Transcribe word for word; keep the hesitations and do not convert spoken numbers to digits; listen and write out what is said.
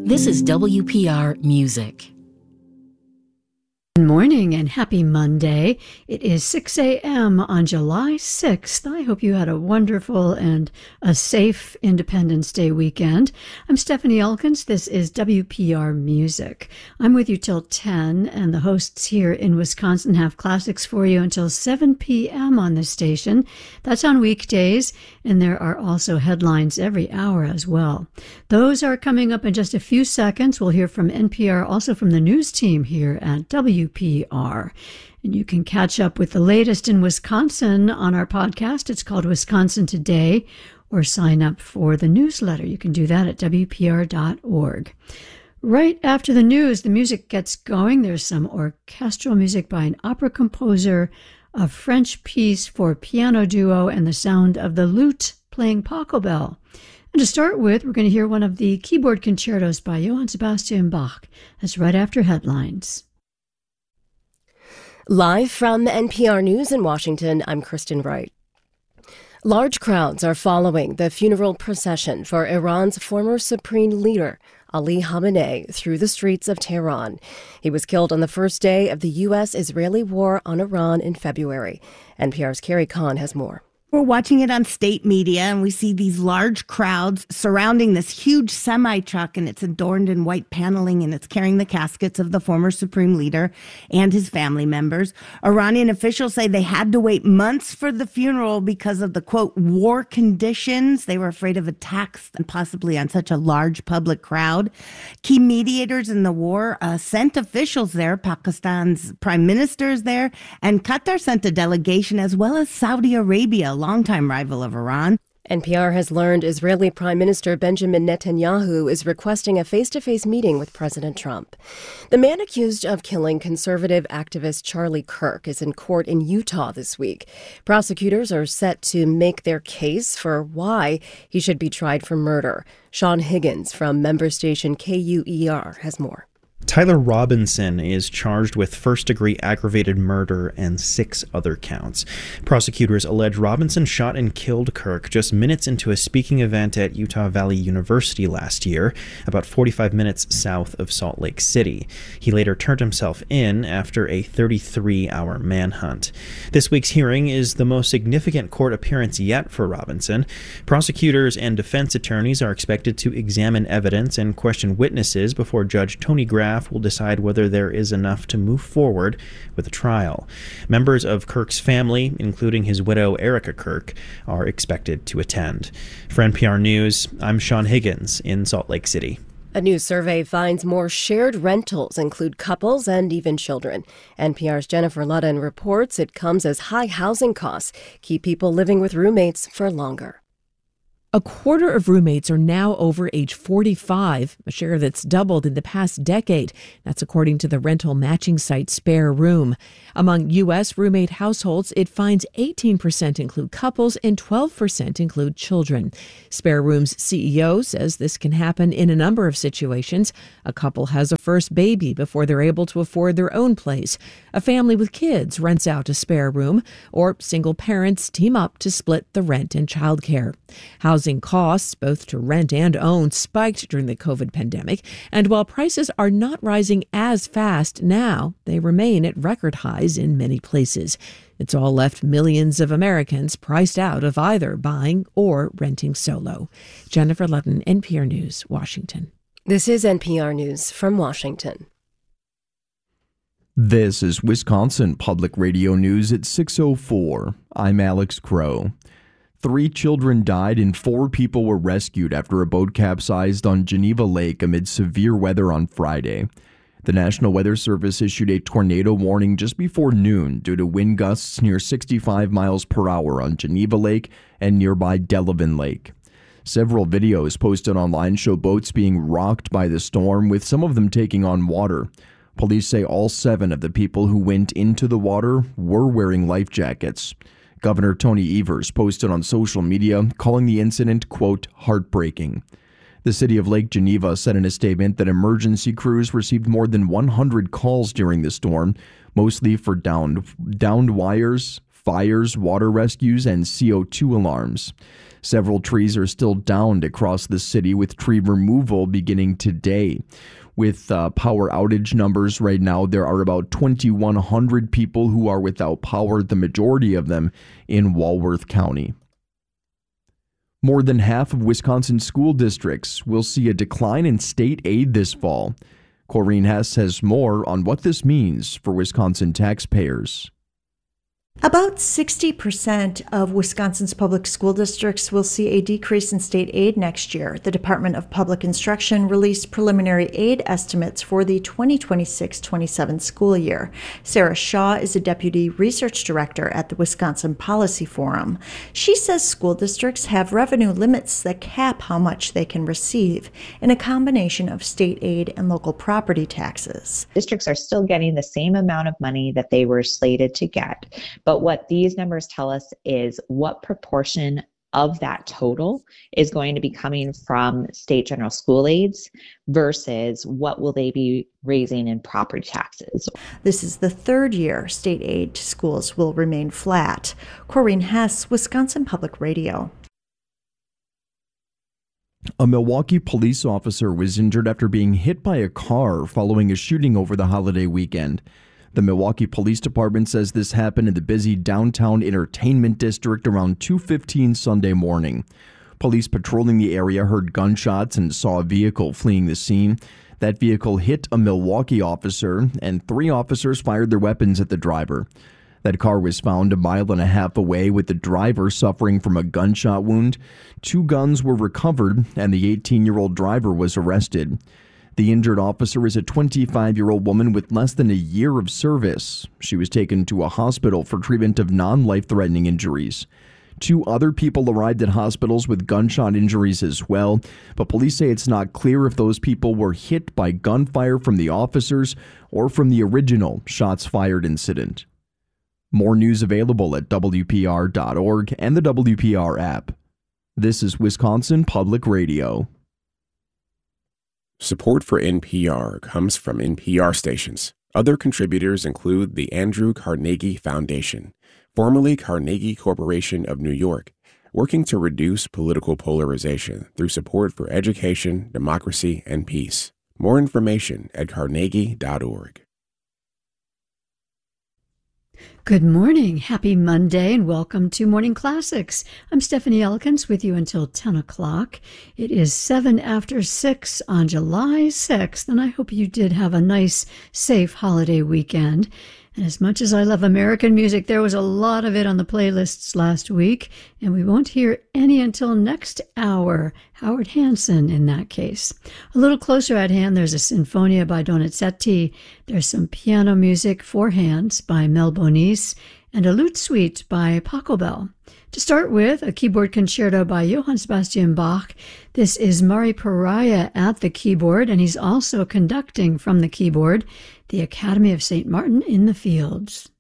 This is W P R Music. Good morning and happy Monday. It is six a.m. on July sixth. I hope you had a wonderful and a safe Independence Day weekend. I'm Stephanie Elkins. This is W P R Music. I'm with you till ten, and the hosts here in Wisconsin have classics for you until seven p.m. on this station. That's on weekdays, and there are also headlines every hour as well. Those are coming up in just a few seconds. We'll hear from N P R, also from the news team here at W P R. And you can catch up with the latest in Wisconsin on our podcast. It's called Wisconsin Today, or sign up for the newsletter. You can do that at W P R dot org. Right after the news, the music gets going. There's some orchestral music by an opera composer, a French piece for piano duo, and the sound of the lute playing Pachelbel. And to start with, we're going to hear one of the keyboard concertos by Johann Sebastian Bach. That's right after headlines. Live from N P R News in Washington, I'm Kristen Wright. Large crowds are following the funeral procession for Iran's former supreme leader, Ali Khamenei, through the streets of Tehran. He was killed on the first day of the U S Israeli war on Iran in February. N P R's Carrie Kahn has more. We're watching it on state media, and we see these large crowds surrounding this huge semi-truck, and it's adorned in white paneling, and it's carrying the caskets of the former supreme leader and his family members. Iranian officials say they had to wait months for the funeral because of the, quote, war conditions. They were afraid of attacks and possibly on such a large public crowd. Key mediators in the war uh, sent officials there. Pakistan's prime minister is there, and Qatar sent a delegation, as well as Saudi Arabia, longtime rival of Iran. N P R has learned Israeli Prime Minister Benjamin Netanyahu is requesting a face-to-face meeting with President Trump. The man accused of killing conservative activist Charlie Kirk is in court in Utah this week. Prosecutors are set to make their case for why he should be tried for murder. Sean Higgins from member station K U E R has more. Tyler Robinson is charged with first-degree aggravated murder and six other counts. Prosecutors allege Robinson shot and killed Kirk just minutes into a speaking event at Utah Valley University last year, about forty-five minutes south of Salt Lake City. He later turned himself in after a thirty-three hour manhunt. This week's hearing is the most significant court appearance yet for Robinson. Prosecutors and defense attorneys are expected to examine evidence and question witnesses before Judge Tony Graff will decide whether there is enough to move forward with a trial. Members of Kirk's family, including his widow Erica Kirk, are expected to attend. For N P R News, I'm Sean Higgins in Salt Lake City. A new survey finds more shared rentals include couples and even children. N P R's Jennifer Ludden reports it comes as high housing costs keep people living with roommates for longer. A quarter of roommates are now over age forty-five, a share that's doubled in the past decade. That's according to the rental matching site Spare Room. Among U S roommate households, it finds eighteen percent include couples and twelve percent include children. Spare Room's C E O says this can happen in a number of situations. A couple has a first baby before they're able to afford their own place. A family with kids rents out a spare room, or single parents team up to split the rent and childcare. Housing costs, both to rent and own, spiked during the COVID pandemic, and while prices are not rising as fast now, they remain at record highs in many places. It's all left millions of Americans priced out of either buying or renting solo. Jennifer Ludden, N P R News, Washington. This is N P R News from Washington. This is Wisconsin Public Radio News at six oh four. I'm Alex Crow. Three children died and four people were rescued after a boat capsized on Geneva Lake amid severe weather on Friday. The National Weather Service issued a tornado warning just before noon due to wind gusts near sixty-five miles per hour on Geneva Lake and nearby Delavan Lake. Several videos posted online show boats being rocked by the storm, with some of them taking on water. Police say all seven of the people who went into the water were wearing life jackets. Governor Tony Evers posted on social media, calling the incident, quote, heartbreaking. The city of Lake Geneva said in a statement that emergency crews received more than one hundred calls during the storm, mostly for downed, downed wires, fires, water rescues, and C O two alarms. Several trees are still downed across the city, with tree removal beginning today. With uh, power outage numbers right now, there are about twenty-one hundred people who are without power, the majority of them in Walworth County. More than half of Wisconsin school districts will see a decline in state aid this fall. Corrine Hess has more on what this means for Wisconsin taxpayers. About sixty percent of Wisconsin's public school districts will see a decrease in state aid next year. The Department of Public Instruction released preliminary aid estimates for the twenty twenty-six twenty-seven school year. Sarah Shaw is a deputy research director at the Wisconsin Policy Forum. She says school districts have revenue limits that cap how much they can receive in a combination of state aid and local property taxes. Districts are still getting the same amount of money that they were slated to get. But what these numbers tell us is what proportion of that total is going to be coming from state general school aids versus what will they be raising in property taxes. This is the third year state aid to schools will remain flat. Corrine Hess, Wisconsin Public Radio. A Milwaukee police officer was injured after being hit by a car following a shooting over the holiday weekend. The Milwaukee Police Department says this happened in the busy downtown entertainment district around two fifteen Sunday morning. Police patrolling the area heard gunshots and saw a vehicle fleeing the scene. That vehicle hit a Milwaukee officer, and three officers fired their weapons at the driver. That car was found a mile and a half away, with the driver suffering from a gunshot wound. Two guns were recovered, and the eighteen-year-old driver was arrested. The injured officer is a twenty-five-year-old woman with less than a year of service. She was taken to a hospital for treatment of non-life-threatening injuries. Two other people arrived at hospitals with gunshot injuries as well, but police say it's not clear if those people were hit by gunfire from the officers or from the original shots fired incident. More news available at W P R dot org and the W P R app. This is Wisconsin Public Radio. Support for N P R comes from N P R stations. Other contributors include the Andrew Carnegie Foundation, formerly Carnegie Corporation of New York, working to reduce political polarization through support for education, democracy, and peace. More information at carnegie dot org. Good morning. Happy Monday and welcome to Morning Classics. I'm Stephanie Elkins with you until ten o'clock. It is seven after six on July sixth, and I hope you did have a nice, safe holiday weekend. And as much as I love American music, there was a lot of it on the playlists last week, and we won't hear any until next hour. Howard Hansen in that case. A little closer at hand, there's a Sinfonia by Donizetti. There's some piano music, Four Hands by Mel Bonis, and a lute suite by Pachelbel. To start with, a keyboard concerto by Johann Sebastian Bach. This is Mari Pariah at the keyboard, and he's also conducting from the keyboard, the Academy of Saint Martin in the Fields.